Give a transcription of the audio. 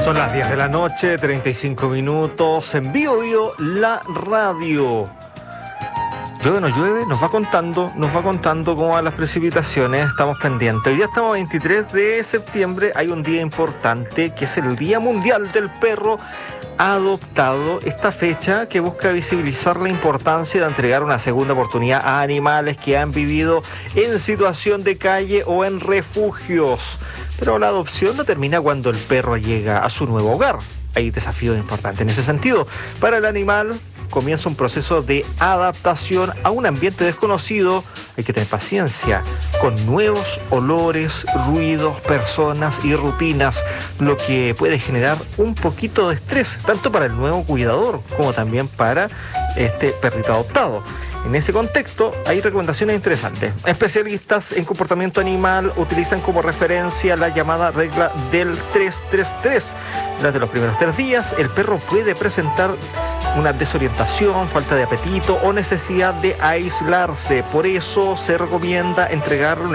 Son las 10 de la noche, 35 minutos, en Bio la radio. Llueve o no llueve, nos va contando cómo van las precipitaciones, estamos pendientes. Hoy día estamos 23 de septiembre, hay un día importante que es el Día Mundial del Perro Adoptado. Esta fecha que busca visibilizar la importancia de entregar una segunda oportunidad a animales que han vivido en situación de calle o en refugios. Pero la adopción no termina cuando el perro llega a su nuevo hogar. Hay desafíos importantes en ese sentido. Para el animal comienza un proceso de adaptación a un ambiente desconocido. Hay que tener paciencia con nuevos olores, ruidos, personas y rutinas, lo que puede generar un poquito de estrés, tanto para el nuevo cuidador como también para este perrito adoptado. En ese contexto hay recomendaciones interesantes. Especialistas en comportamiento animal utilizan como referencia la llamada regla del 3-3-3. Durante los primeros 3 días, el perro puede presentar una desorientación, falta de apetito o necesidad de aislarse. Por eso se recomienda entregarle